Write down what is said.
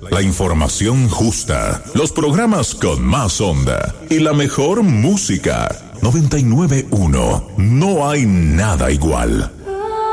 la información justa, los programas con más onda y la mejor música. 99.1. No hay nada igual.